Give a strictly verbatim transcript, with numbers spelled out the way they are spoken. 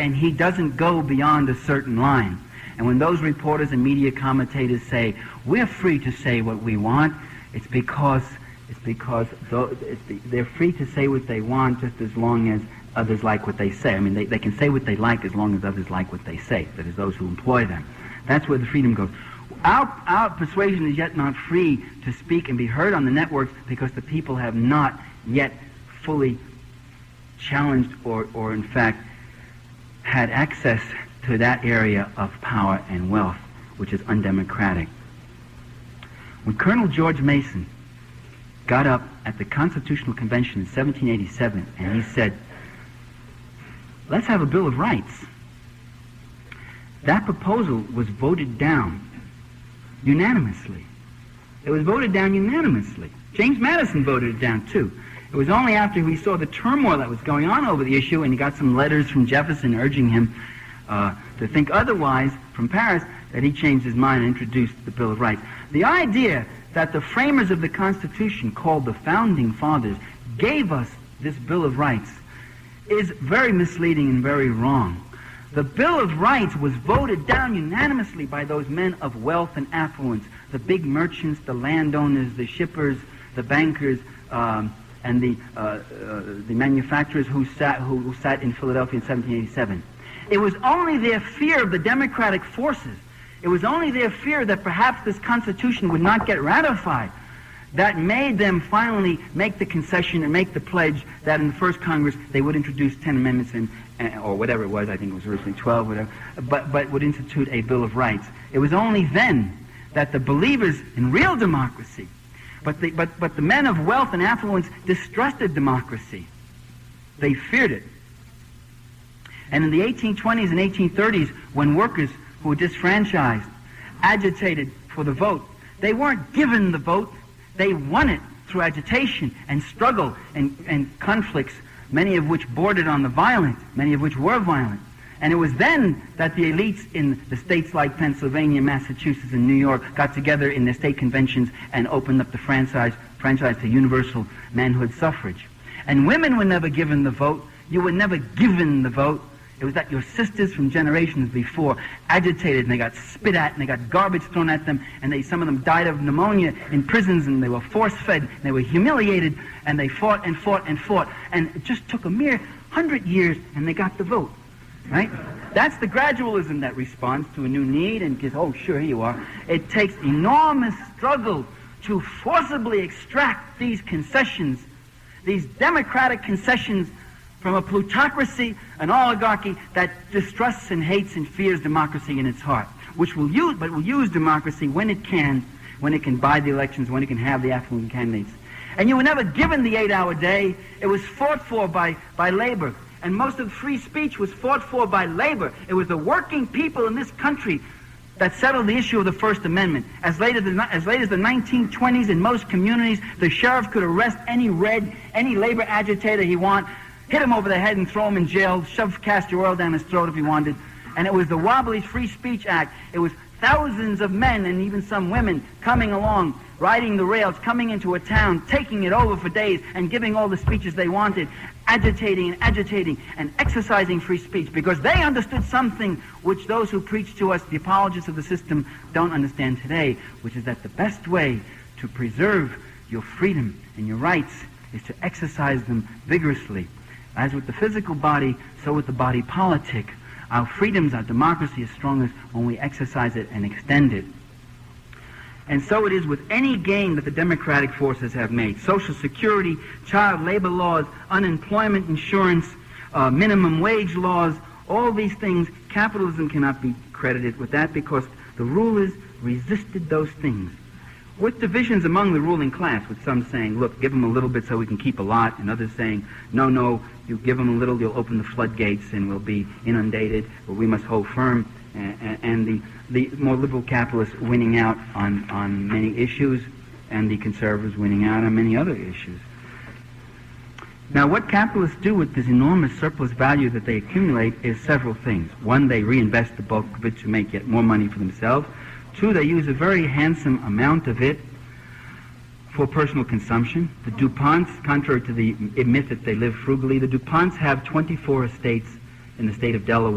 and he doesn't go beyond a certain line. And when those reporters and media commentators say, we're free to say what we want, it's because, it's because they're free to say what they want just as long as others like what they say. I mean, they, they can say what they like as long as others like what they say, that is, those who employ them. That's where the freedom goes. Our, our persuasion is yet not free to speak and be heard on the networks because the people have not yet fully challenged or, or in fact, had access to that area of power and wealth, which is undemocratic. When Colonel George Mason got up at the Constitutional Convention in seventeen eighty-seven and he said, let's have a Bill of Rights, that proposal was voted down unanimously. It was voted down unanimously. James Madison voted it down too. It was only after we saw the turmoil that was going on over the issue and he got some letters from Jefferson urging him uh, to think otherwise from Paris that he changed his mind and introduced the Bill of Rights. The idea that the framers of the Constitution, called the Founding Fathers, gave us this Bill of Rights is very misleading and very wrong. The Bill of Rights was voted down unanimously by those men of wealth and affluence, the big merchants, the landowners, the shippers, the bankers, um, and the, uh, uh, the manufacturers who sat, who, who sat in Philadelphia in seventeen eighty-seven. It was only their fear of the democratic forces, it was only their fear that perhaps this Constitution would not get ratified that made them finally make the concession and make the pledge that in the first Congress they would introduce ten amendments and, or whatever it was, I think it was originally twelve, whatever, but, but would institute a Bill of Rights. It was only then that the believers in real democracy, but the, but, but the men of wealth and affluence distrusted democracy. They feared it. And in the eighteen twenties and eighteen thirties, when workers who were disfranchised agitated for the vote, they weren't given the vote, they won it through agitation and struggle and, and conflicts, many of which bordered on the violent, many of which were violent. And it was then that the elites in the states like Pennsylvania, Massachusetts, and New York got together in their state conventions and opened up the franchise, franchise to universal manhood suffrage. And women were never given the vote. You were never given the vote. It was that your sisters from generations before agitated, and they got spit at, and they got garbage thrown at them, and they, some of them died of pneumonia in prisons, and they were force-fed, and they were humiliated, and they fought and fought and fought. And it just took a mere hundred years, and they got the vote. Right? That's the gradualism that responds to a new need and gives, oh, sure, here you are. It takes enormous struggle to forcibly extract these concessions, these democratic concessions from a plutocracy, an oligarchy that distrusts and hates and fears democracy in its heart, which will use, but will use democracy when it can, when it can buy the elections, when it can have the affluent candidates. And you were never given the eight-hour day. It was fought for by, by labor. And most of free speech was fought for by labor. It was the working people in this country that settled the issue of the First Amendment. As late as the, as late as the nineteen twenties, in most communities, the sheriff could arrest any red, any labor agitator he wanted, hit him over the head and throw him in jail, shove castor oil down his throat if he wanted. And it was the Wobbly Free Speech Act. It was thousands of men and even some women coming along, riding the rails, coming into a town, taking it over for days and giving all the speeches they wanted, agitating and agitating and exercising free speech, because they understood something which those who preach to us, the apologists of the system, don't understand today, which is that the best way to preserve your freedom and your rights is to exercise them vigorously. As with the physical body, so with the body politic. Our freedoms, our democracy is strongest when we exercise it and extend it. And so it is with any gain that the democratic forces have made. Social Security, child labor laws, unemployment insurance, uh, minimum wage laws, all these things, capitalism cannot be credited with that because the rulers resisted those things. With divisions among the ruling class, with some saying, look, give them a little bit so we can keep a lot, and others saying, no, no, you give them a little, you'll open the floodgates and we'll be inundated, or we must hold firm, and, and the, the more liberal capitalists winning out on, on many issues, and the conservatives winning out on many other issues. Now, what capitalists do with this enormous surplus value that they accumulate is several things. One, they reinvest the bulk of it to make yet more money for themselves. Two, they use a very handsome amount of it for personal consumption. The DuPonts, contrary to the myth that they live frugally, the DuPonts have twenty-four estates in the state of Delaware.